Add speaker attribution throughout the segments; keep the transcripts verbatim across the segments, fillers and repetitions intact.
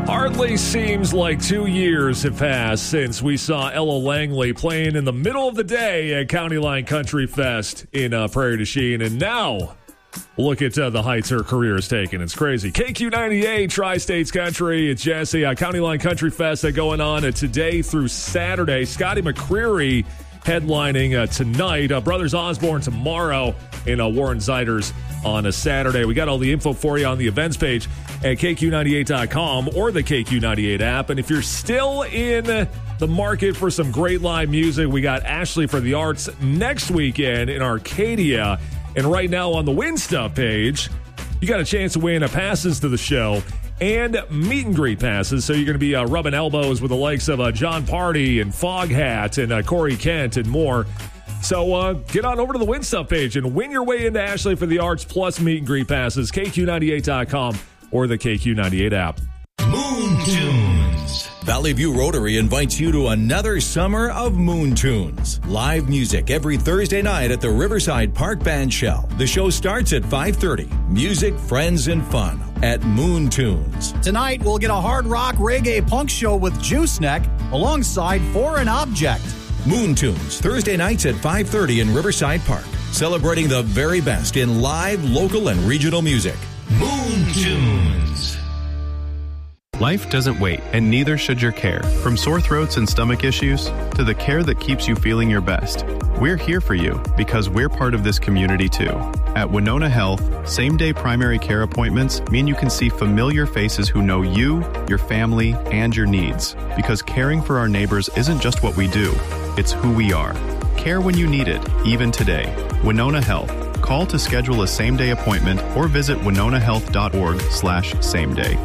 Speaker 1: Hardly seems like two years have passed since we saw Ella Langley playing in the middle of the day at County Line Country Fest in uh, Prairie du Chien, and now look at uh, the heights her career has taken. It's crazy. K Q ninety-eight, Tri-States Country. It's Jesse. Uh, County Line Country Fest uh, going on uh, today through Saturday. Scotty McCreery headlining uh, tonight. Uh, Brothers Osborne tomorrow, and uh, Warren Zeiders on a Saturday. We got all the info for you on the events page at K Q ninety-eight dot com or the K Q ninety-eight app. And if you're still in the market for some great live music, we got Ashley for the Arts next weekend in Arcadia. And right now on the Win Stuff page, you got a chance to win a passes to the show and meet and greet passes. So you're going to be uh, rubbing elbows with the likes of uh, John Party and Foghat and uh, Corey Kent and more. So uh, get on over to the Win Stuff page and win your way into Ashley for the Arts plus meet and greet passes. K Q ninety-eight dot com or the K Q ninety-eight app.
Speaker 2: Moon Tunes. Valley View Rotary invites you to another summer of Moon Tunes. Live music every Thursday night at the Riverside Park Band Shell. The show starts at five thirty. Music, friends, and fun at Moon Tunes.
Speaker 3: Tonight, we'll get a hard rock reggae punk show with Juice Neck alongside Foreign Object.
Speaker 2: Moon Tunes, Thursday nights at five thirty in Riverside Park. Celebrating the very best in live, local, and regional music. Moon Tunes.
Speaker 4: Life doesn't wait, and neither should your care. From sore throats and stomach issues to the care that keeps you feeling your best. We're here for you because we're part of this community too. At Winona Health, same-day primary care appointments mean you can see familiar faces who know you, your family, and your needs. Because caring for our neighbors isn't just what we do, it's who we are. Care when you need it, even today. Winona Health. Call to schedule a same-day appointment or visit winona health dot org slash same day.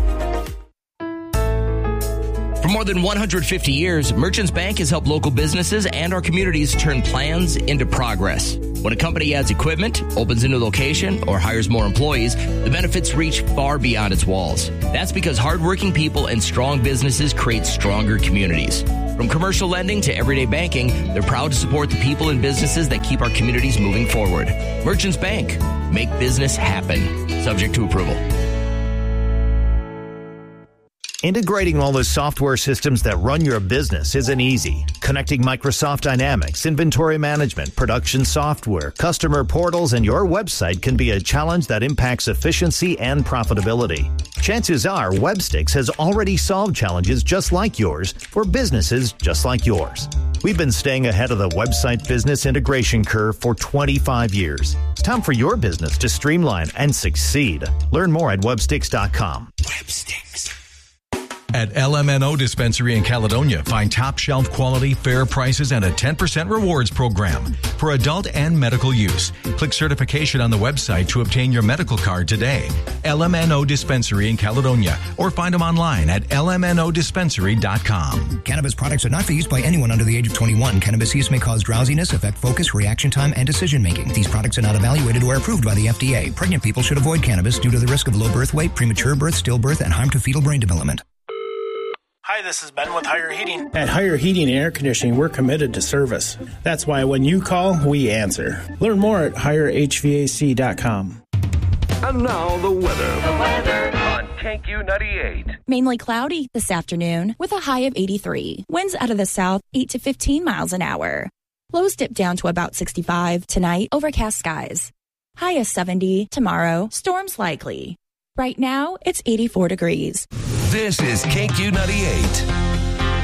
Speaker 5: For more than one hundred fifty years, Merchants Bank has helped local businesses and our communities turn plans into progress. When a company adds equipment, opens a new location, or hires more employees, the benefits reach far beyond its walls. That's because hardworking people and strong businesses create stronger communities. From commercial lending to everyday banking, they're proud to support the people and businesses that keep our communities moving forward. Merchants Bank. Make business happen. Subject to approval.
Speaker 6: Integrating all the software systems that run your business isn't easy. Connecting Microsoft Dynamics, inventory management, production software, customer portals, and your website can be a challenge that impacts efficiency and profitability. Chances are Webstix has already solved challenges just like yours for businesses just like yours. We've been staying ahead of the website business integration curve for twenty-five years. It's time for your business to streamline and succeed. Learn more at webstix dot com.
Speaker 2: Webstix. At L M N O Dispensary in Caledonia, find top shelf quality, fair prices, and a ten percent rewards program for adult and medical use. Click certification on the website to obtain your medical card today. L M N O Dispensary in Caledonia, or find them online at L M N O dispensary dot com.
Speaker 7: Cannabis products are not for use by anyone under the age of twenty-one. Cannabis use may cause drowsiness, affect focus, reaction time, and decision making. These products are not evaluated or approved by the F D A. Pregnant people should avoid cannabis due to the risk of low birth weight, premature birth, stillbirth, and harm to fetal brain development.
Speaker 8: Hi, this is Ben with Higher Heating.
Speaker 9: At Higher Heating and Air Conditioning, we're committed to service. That's why when you call, we answer. Learn more at higher h v a c dot com.
Speaker 10: And now the weather. The weather on K Q ninety-eight.
Speaker 11: Mainly cloudy this afternoon with a high of eighty-three. Winds out of the south, eight to fifteen miles an hour. Lows dip down to about sixty-five. Tonight, overcast skies. High of seventy. Tomorrow, storms likely. Right now, it's eighty-four degrees.
Speaker 10: This is K Q ninety-eight.